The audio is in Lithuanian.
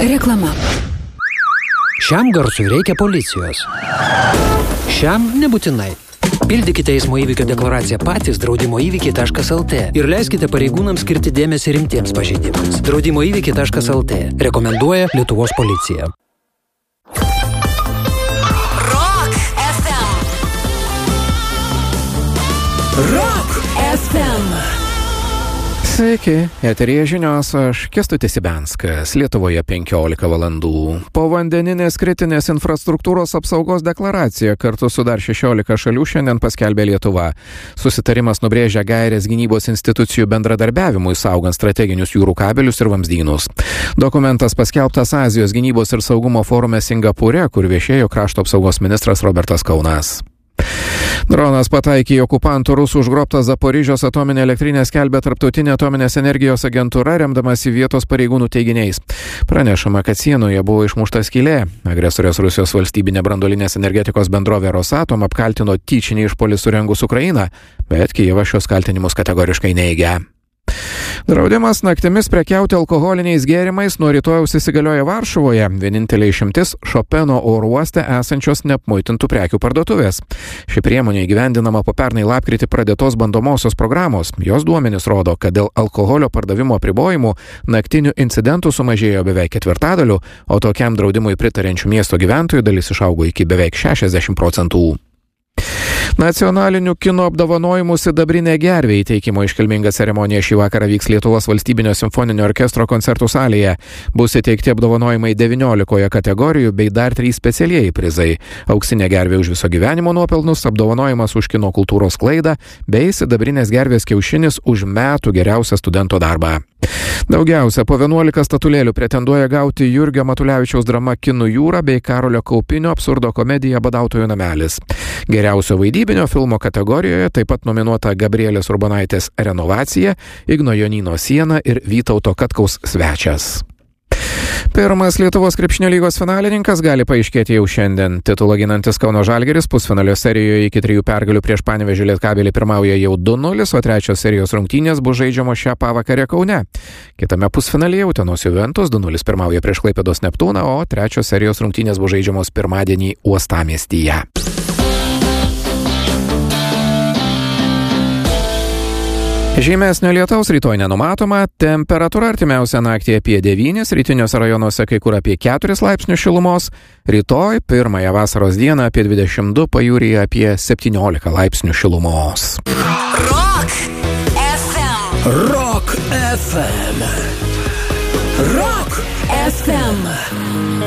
Reklama. Šiam garsui reikia policijos. Šiam nebūtinai. Pildykite eismo įvykio deklaraciją patys draudimoįvykiai.lt ir leiskite pareigūnams skirti dėmesį rimtiems pažeidimams. Draudimoįvykiai.lt rekomenduoja Lietuvos policija. Rock FM. Rock FM. Sveiki, eteryje žinios, aš Kęstutis Ibenskas, Lietuvoje 15 valandų. Povandeninės kritinės infrastruktūros apsaugos deklaraciją kartu su dar 16 šalių šiandien paskelbė Lietuva. Susitarimas nubrėžia gaires gynybos institucijų bendradarbiavimui saugant strateginius jūrų kabelius ir vamzdynus. Dokumentas paskelbtas Azijos gynybos ir saugumo forume Singapūre, kur viešėjo krašto apsaugos ministras Robertas Kaunas. Dronas pataikė į okupantų rusų užgrobtą Zaporižės atominę elektrinę, skelbia Tarptautinė atominės energijos agentūra, remdamasi vietos pareigūnų teiginiais. Pranešama, kad sienoje buvo išmušta skylė. Agresorės Rusijos valstybinė branduolinės energetikos bendrovė Rosatom apkaltino tyčinį išpuolį surengus Ukrainą, bet Kijevas šios kaltinimus kategoriškai neigia. Draudimas naktimis prekiauti alkoholiniais gėrimais nuo rytojaus įsigalioja Varšuvoje. Vienintelė išimtis Šopeno oro uoste esančios neapmuitintų prekių parduotuvės. Ši priemonė įgyvendinama po pernai lapkritį pradėtos bandomosios programos. Jos duomenys rodo, kad dėl alkoholio pardavimo apribojimų naktinių incidentų sumažėjo beveik 1/4, o tokiam draudimui pritarančių miesto gyventojų dalis išaugo iki beveik 60%. Nacionalinių kino apdovanojimų Sidabrinė gervė įteikimo iškilminga ceremonija šį vakarą vyks Lietuvos valstybinio simfoninio orkestro koncertų salėje. Bus įteikti apdovanojimai 19 kategorijų bei dar 3 specialieji prizai. Auksinė gervė už viso gyvenimo nuopelnus, apdovanojimas už kino kultūros sklaidą bei Sidabrinės gervės kiaušinis už metų geriausią studento darbą. Daugiausia po 11 statulėlių pretenduoja gauti Jurgio Matulevičiaus drama Kinų jūra bei Karolio Kaupinio absurdo komedija Badautojų namelis. Geriausio vaidybinio filmo kategorijoje taip pat nominuota Gabrielės Urbonaitės Renovacija, Igno Jonyno Siena ir Vytauto Katkaus Svečias. Pirmas Lietuvos krepšinio lygos finalininkas gali paaiškėti jau šiandien. Titulą ginantis Kauno Žalgiris pusfinalio serijoje iki 3 pergalių prieš Panevėžį Lietkabelį pirmauja jau 2-0, o trečios serijos rungtynės bus žaidžiamos šią pavakarę Kaune. Kitame pusfinalyje Utenos Juventus 2-0 pirmauja prieš Klaipėdos Neptūną, o trečios serijos rungtynės bus žaidžiamos pirmadienį Uostamiestyje. Žymesnio lietaus rytoj nenumatoma, temperatūra artimiausią naktį apie 9, rytiniuose rajonuose kai kur apie 4 laipsnių šilumos, rytoj pirmąją vasaros dieną apie 22, pajūryje apie 17 laipsnių šilumos. Rock FM. Rock FM. Rock FM.